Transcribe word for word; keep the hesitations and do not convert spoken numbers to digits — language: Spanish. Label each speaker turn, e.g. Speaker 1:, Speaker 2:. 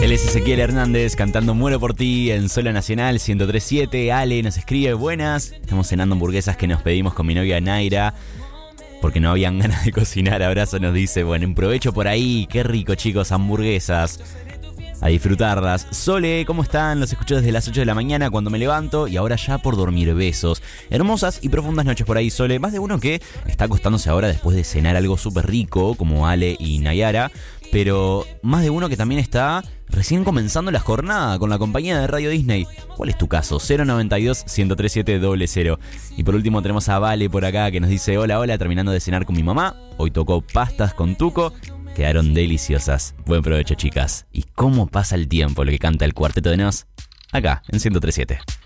Speaker 1: Él es Ezequiel Hernández cantando Muero por ti en Sola Nacional ciento tres punto siete. Ale nos escribe: buenas, estamos cenando hamburguesas que nos pedimos con mi novia Naira porque no habían ganas de cocinar. Abrazo, nos dice. Bueno, un provecho por ahí. Qué rico, chicos, hamburguesas. A disfrutarlas. Sole, ¿cómo están? Los escucho desde las ocho de la mañana cuando me levanto y ahora ya por dormir. Besos. Hermosas y profundas noches por ahí, Sole. Más de uno que está acostándose ahora después de cenar algo súper rico, como Ale y Nayara. Pero más de uno que también está recién comenzando la jornada con la compañía de Radio Disney. ¿Cuál es tu caso? cero noventa y dos, ciento treinta y siete, cero cero. Y por último tenemos a Vale por acá que nos dice: hola, hola, terminando de cenar con mi mamá. Hoy tocó pastas con tuco. Quedaron deliciosas. Buen provecho, chicas. ¿Y cómo pasa el tiempo? Lo que canta el Cuarteto de Nos acá en ciento tres punto siete.